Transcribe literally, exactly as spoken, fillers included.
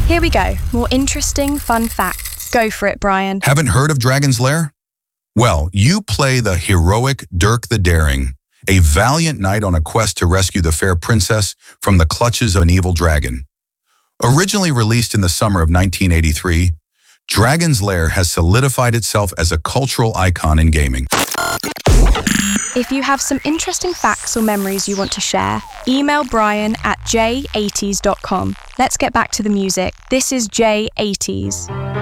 Here we go. More interesting, fun facts. Go for it, Brian. Haven't heard of Dragon's Lair? Well, you play the heroic Dirk the Daring, a valiant knight on a quest to rescue the fair princess from the clutches of an evil dragon. Originally released in the summer of nineteen eighty-three, Dragon's Lair has solidified itself as a cultural icon in gaming. If you have some interesting facts or memories you want to share, email Brian at j eighties dot com. Let's get back to the music. This is J eighties.